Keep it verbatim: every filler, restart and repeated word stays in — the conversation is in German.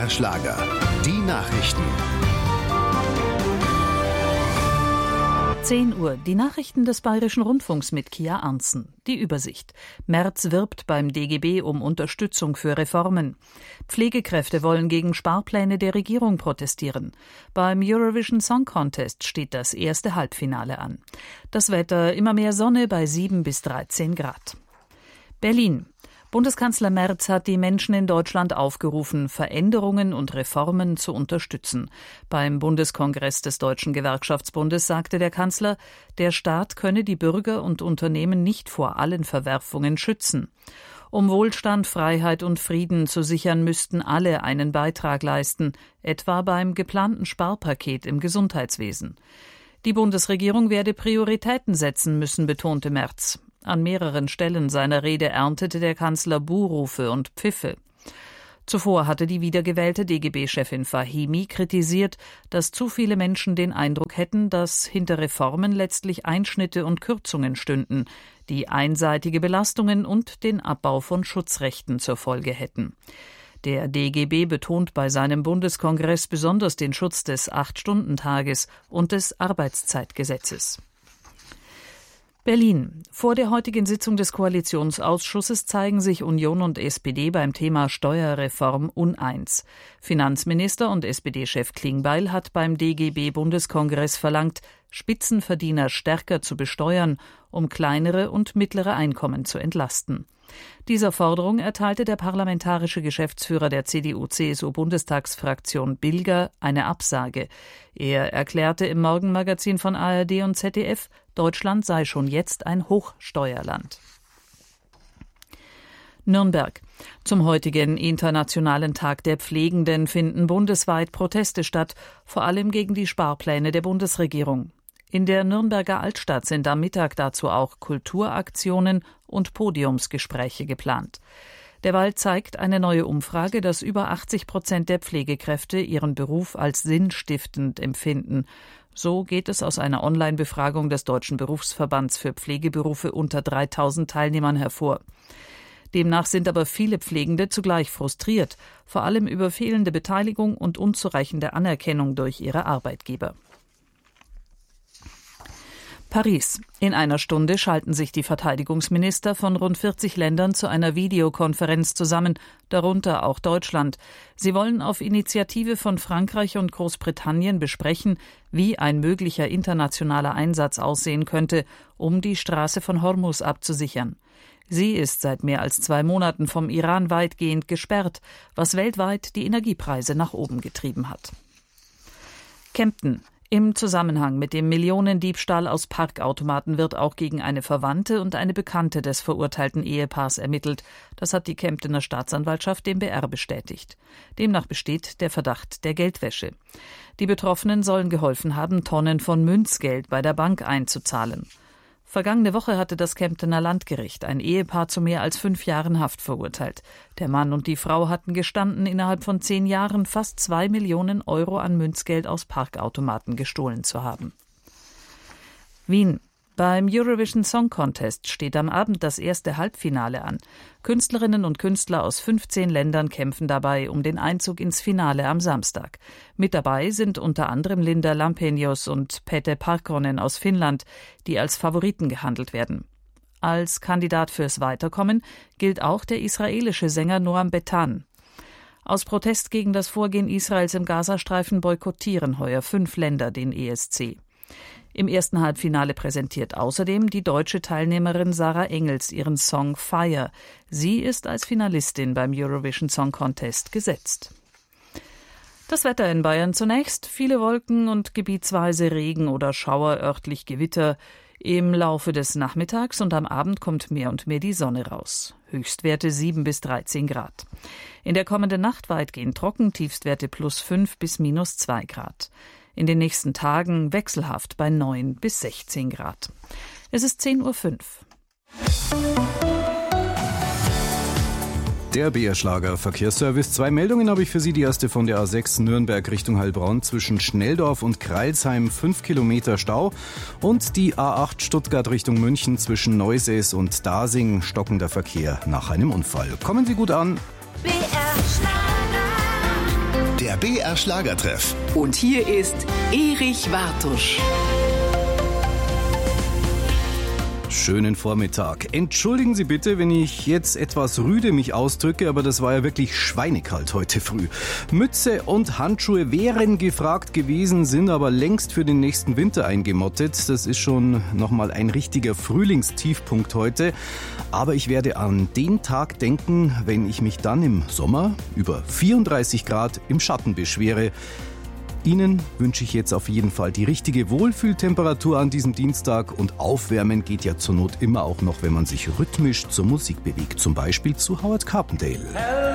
R Schlager. Die Nachrichten. zehn Uhr. Die Nachrichten des Bayerischen Rundfunks mit Kia Arntzen. Die Übersicht. Merz wirbt beim D G B um Unterstützung für Reformen. Pflegekräfte wollen gegen Sparpläne der Regierung protestieren. Beim Eurovision Song Contest steht das erste Halbfinale an. Das Wetter: immer mehr Sonne bei sieben bis dreizehn Grad. Berlin. Bundeskanzler Merz hat die Menschen in Deutschland aufgerufen, Veränderungen und Reformen zu unterstützen. Beim Bundeskongress des Deutschen Gewerkschaftsbundes sagte der Kanzler, der Staat könne die Bürger und Unternehmen nicht vor allen Verwerfungen schützen. Um Wohlstand, Freiheit und Frieden zu sichern, müssten alle einen Beitrag leisten, etwa beim geplanten Sparpaket im Gesundheitswesen. Die Bundesregierung werde Prioritäten setzen müssen, betonte Merz. An mehreren Stellen seiner Rede erntete der Kanzler Buhrufe und Pfiffe. Zuvor hatte die wiedergewählte D G B-Chefin Fahimi kritisiert, dass zu viele Menschen den Eindruck hätten, dass hinter Reformen letztlich Einschnitte und Kürzungen stünden, die einseitige Belastungen und den Abbau von Schutzrechten zur Folge hätten. Der D G B betont bei seinem Bundeskongress besonders den Schutz des Acht-Stunden-Tages und des Arbeitszeitgesetzes. Berlin. Vor der heutigen Sitzung des Koalitionsausschusses zeigen sich Union und S P D beim Thema Steuerreform uneins. Finanzminister und S P D-Chef Klingbeil hat beim D G B-Bundeskongress verlangt, Spitzenverdiener stärker zu besteuern, um kleinere und mittlere Einkommen zu entlasten. Dieser Forderung erteilte der parlamentarische Geschäftsführer der C D U-C S U-Bundestagsfraktion Bilger eine Absage. Er erklärte im Morgenmagazin von A R D und Z D F, Deutschland sei schon jetzt ein Hochsteuerland. Nürnberg. Zum heutigen Internationalen Tag der Pflegenden finden bundesweit Proteste statt, vor allem gegen die Sparpläne der Bundesregierung. In der Nürnberger Altstadt sind am Mittag dazu auch Kulturaktionen und Podiumsgespräche geplant. Derweil zeigt eine neue Umfrage, dass über achtzig Prozent der Pflegekräfte ihren Beruf als sinnstiftend empfinden. So geht es aus einer Online-Befragung des Deutschen Berufsverbands für Pflegeberufe unter dreitausend Teilnehmern hervor. Demnach sind aber viele Pflegende zugleich frustriert, vor allem über fehlende Beteiligung und unzureichende Anerkennung durch ihre Arbeitgeber. Paris. In einer Stunde schalten sich die Verteidigungsminister von rund vierzig Ländern zu einer Videokonferenz zusammen, darunter auch Deutschland. Sie wollen auf Initiative von Frankreich und Großbritannien besprechen, wie ein möglicher internationaler Einsatz aussehen könnte, um die Straße von Hormuz abzusichern. Sie ist seit mehr als zwei Monaten vom Iran weitgehend gesperrt, was weltweit die Energiepreise nach oben getrieben hat. Kempten. Im Zusammenhang mit dem Millionendiebstahl aus Parkautomaten wird auch gegen eine Verwandte und eine Bekannte des verurteilten Ehepaars ermittelt. Das hat die Kemptener Staatsanwaltschaft dem B R bestätigt. Demnach besteht der Verdacht der Geldwäsche. Die Betroffenen sollen geholfen haben, Tonnen von Münzgeld bei der Bank einzuzahlen. Vergangene Woche hatte das Kemptener Landgericht ein Ehepaar zu mehr als fünf Jahren Haft verurteilt. Der Mann und die Frau hatten gestanden, innerhalb von zehn Jahren fast zwei Millionen Euro an Münzgeld aus Parkautomaten gestohlen zu haben. Wien. Beim Eurovision Song Contest steht am Abend das erste Halbfinale an. Künstlerinnen und Künstler aus fünfzehn Ländern kämpfen dabei um den Einzug ins Finale am Samstag. Mit dabei sind unter anderem Linda Lampenius und Pete Parkkonen aus Finnland, die als Favoriten gehandelt werden. Als Kandidat fürs Weiterkommen gilt auch der israelische Sänger Noam Betan. Aus Protest gegen das Vorgehen Israels im Gazastreifen boykottieren heuer fünf Länder den E S C. Im ersten Halbfinale präsentiert außerdem die deutsche Teilnehmerin Sarah Engels ihren Song Fire. Sie ist als Finalistin beim Eurovision Song Contest gesetzt. Das Wetter in Bayern zunächst: viele Wolken und gebietsweise Regen oder Schauer, örtlich Gewitter. Im Laufe des Nachmittags und am Abend kommt mehr und mehr die Sonne raus. Höchstwerte sieben bis dreizehn Grad. In der kommenden Nacht weitgehend trocken, Tiefstwerte plus fünf bis minus zwei Grad. In den nächsten Tagen wechselhaft bei neun bis sechzehn Grad. Es ist zehn Uhr fünf. Der B R Schlager Verkehrsservice. Zwei Meldungen habe ich für Sie. Die erste von der A sechs Nürnberg Richtung Heilbronn zwischen Schnelldorf und Kreilsheim, fünf Kilometer Stau. Und die A acht Stuttgart Richtung München zwischen Neusäß und Dasing, stockender Verkehr nach einem Unfall. Kommen Sie gut an. B R Schlager. Der B R Schlagertreff. Und hier ist Erich Wartusch. Schönen Vormittag. Entschuldigen Sie bitte, wenn ich jetzt etwas rüde mich ausdrücke, aber das war ja wirklich schweinekalt heute früh. Mütze und Handschuhe wären gefragt gewesen, sind aber längst für den nächsten Winter eingemottet. Das ist schon nochmal ein richtiger Frühlingstiefpunkt heute. Aber ich werde an den Tag denken, wenn ich mich dann im Sommer über vierunddreißig Grad im Schatten beschwere. Ihnen wünsche ich jetzt auf jeden Fall die richtige Wohlfühltemperatur an diesem Dienstag, und aufwärmen geht ja zur Not immer auch noch, wenn man sich rhythmisch zur Musik bewegt, zum Beispiel zu Howard Carpendale.